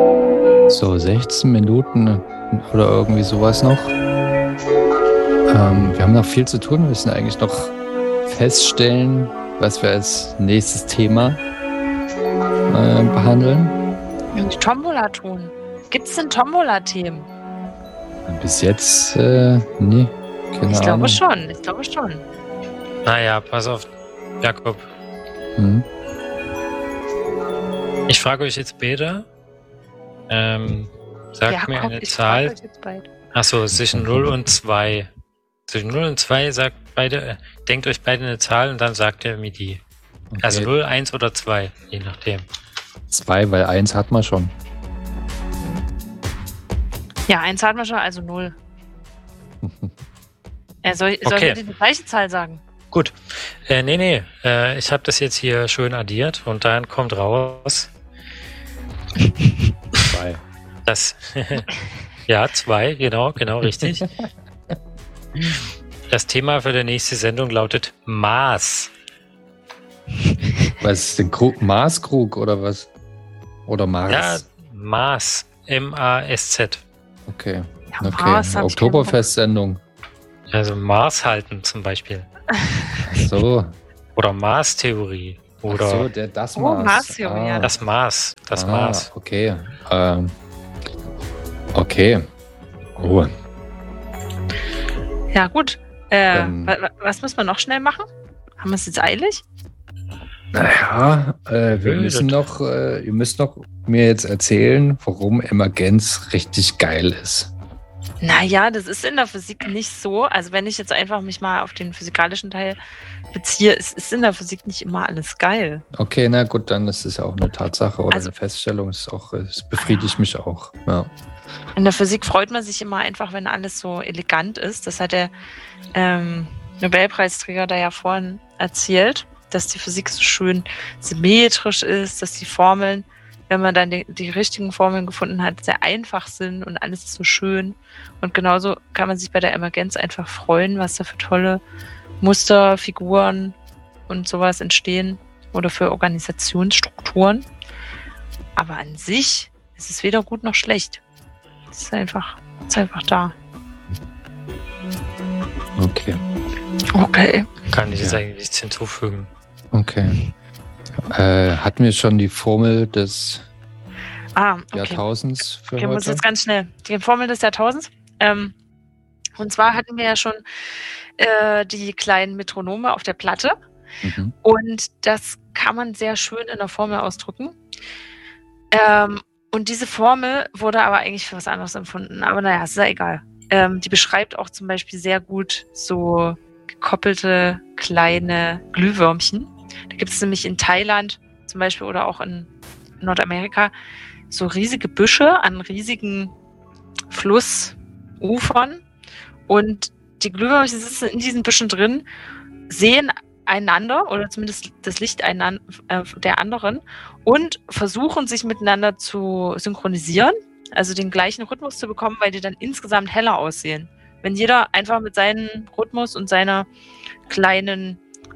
So 16 Minuten oder irgendwie sowas noch. Wir haben noch viel zu tun. Wir müssen eigentlich noch feststellen, was wir als nächstes Thema behandeln. Die Tombola tun. Gibt es denn Tombola-Themen? Bis jetzt, nee. Keine Ich glaube Ahnung. schon. Naja, pass auf, Jakob. Hm? Ich frage euch jetzt beide. Sagt mir eine Zahl. Achso, zwischen 0 und 2. Zwischen 0 und 2 sagt beide, denkt euch beide eine Zahl und dann sagt ihr mir die. Okay. Also 0, 1 oder 2, je nachdem. 2, weil 1 hat man schon. Ja, 1 hatten wir schon, also 0. Soll ich die gleiche Zahl sagen? Gut. Nee. Ich habe das jetzt hier schön addiert und dann kommt raus. 2. Das. Ja, 2, genau, richtig. Das Thema für die nächste Sendung lautet Maß. Was ist denn Krug? Maßkrug oder was? Oder Mars? Ja, Maß. M-A-S-Z. Okay. Ja, Mars hab ich Oktoberfest-Sendung. Also Maß halten zum Beispiel. Ach so. Oder Maßtheorie. Oder Ach so, das Maß. Maßtheorie, ja. Das Maß. Das Maß. Okay. Okay. Oh. Ja, gut. Was müssen wir noch schnell machen? Haben wir es jetzt eilig? Naja, ihr müsst noch mir jetzt erzählen, warum Emergenz richtig geil ist. Naja, das ist in der Physik nicht so. Also wenn ich jetzt einfach mich mal auf den physikalischen Teil beziehe, ist in der Physik nicht immer alles geil. Okay, na gut, dann ist es ja auch eine Tatsache oder Also, eine Feststellung. Es befriedigt mich auch. Ja. In der Physik freut man sich immer einfach, wenn alles so elegant ist. Das hat der Nobelpreisträger da ja vorhin erzählt, dass die Physik so schön symmetrisch ist, dass die Formeln, wenn man dann die richtigen Formeln gefunden hat, sehr einfach sind und alles ist so schön. Und genauso kann man sich bei der Emergenz einfach freuen, was da für tolle Muster, Figuren und sowas entstehen oder für Organisationsstrukturen. Aber an sich ist es weder gut noch schlecht. Es ist einfach da. Okay. Kann ich jetzt eigentlich nichts hinzufügen. Okay. Hatten wir schon die Formel des Jahrtausends für heute? Okay, muss jetzt ganz schnell. Die Formel des Jahrtausends. Und zwar hatten wir ja schon die kleinen Metronome auf der Platte. Mhm. Und das kann man sehr schön in der Formel ausdrücken. Und diese Formel wurde aber eigentlich für was anderes empfunden. Aber naja, ist ja egal. Die beschreibt auch zum Beispiel sehr gut so gekoppelte kleine Glühwürmchen. Da gibt es nämlich in Thailand zum Beispiel oder auch in Nordamerika so riesige Büsche an riesigen Flussufern. Und die Glühwürmchen sitzen in diesen Büschen drin, sehen einander oder zumindest das Licht der anderen und versuchen sich miteinander zu synchronisieren, also den gleichen Rhythmus zu bekommen, weil die dann insgesamt heller aussehen. Wenn jeder einfach mit seinem Rhythmus und seiner kleinen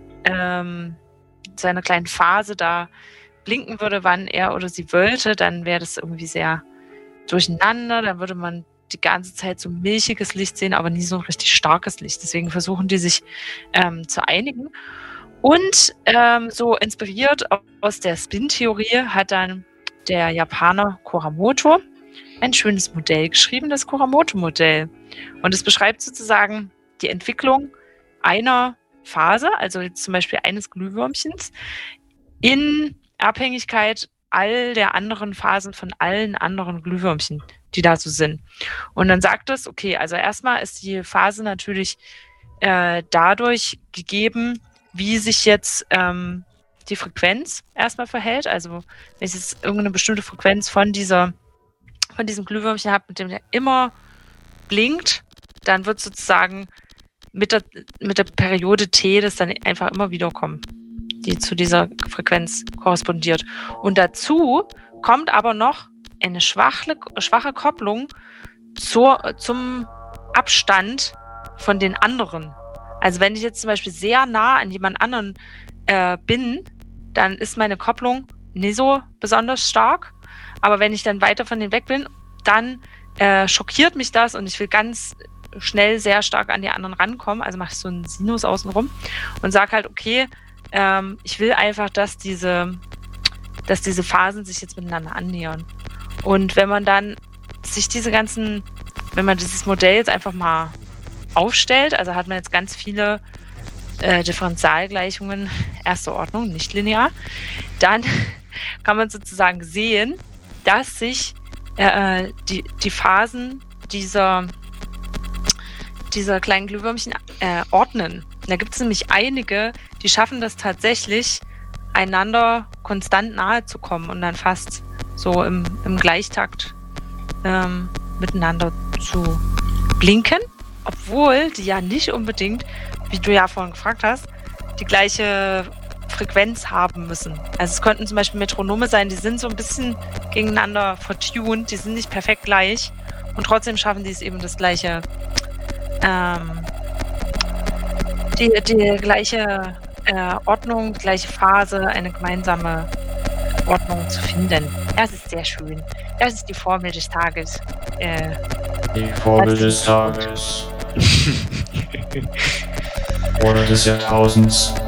Phase da blinken würde, wann er oder sie wollte, dann wäre das irgendwie sehr durcheinander, dann würde man die ganze Zeit so milchiges Licht sehen, aber nie so ein richtig starkes Licht. Deswegen versuchen die sich zu einigen. Und so inspiriert aus der Spin-Theorie hat dann der Japaner Kuramoto ein schönes Modell geschrieben, das Kuramoto-Modell. Und es beschreibt sozusagen die Entwicklung einer Phase, also jetzt zum Beispiel eines Glühwürmchens, in Abhängigkeit all der anderen Phasen von allen anderen Glühwürmchen, die da so sind. Und dann sagt es, okay, also erstmal ist die Phase natürlich dadurch gegeben, wie sich jetzt die Frequenz erstmal verhält. Also wenn ich jetzt irgendeine bestimmte Frequenz von diesem Glühwürmchen habe, mit dem der immer blinkt, dann wird sozusagen mit der Periode T das dann einfach immer wieder kommen, die zu dieser Frequenz korrespondiert. Und dazu kommt aber noch eine schwache Kopplung zum Abstand von den anderen. Also wenn ich jetzt zum Beispiel sehr nah an jemand anderen bin, dann ist meine Kopplung nicht so besonders stark. Aber wenn ich dann weiter von denen weg bin, dann schockiert mich das und ich will ganz schnell sehr stark an die anderen rankommen. Also mache ich so einen Sinus außenrum und sage halt, okay, ich will einfach, dass diese Phasen sich jetzt miteinander annähern. Und wenn man dann sich wenn man dieses Modell jetzt einfach mal aufstellt, also hat man jetzt ganz viele Differentialgleichungen erster Ordnung, nicht linear, dann kann man sozusagen sehen, dass sich die Phasen dieser kleinen Glühwürmchen ordnen. Da gibt es nämlich einige, die schaffen das tatsächlich, einander konstant nahe zu kommen und dann fast so im Gleichtakt miteinander zu blinken, obwohl die ja nicht unbedingt, wie du ja vorhin gefragt hast, die gleiche Frequenz haben müssen. Also es könnten zum Beispiel Metronome sein, die sind so ein bisschen gegeneinander vertuned, die sind nicht perfekt gleich und trotzdem schaffen die es eben das gleiche, die gleiche Ordnung, die gleiche Phase, eine gemeinsame Ordnung zu finden. Das ist sehr schön. Das ist die Formel des Tages. Die Formel des Tages. Oder des Jahrtausends.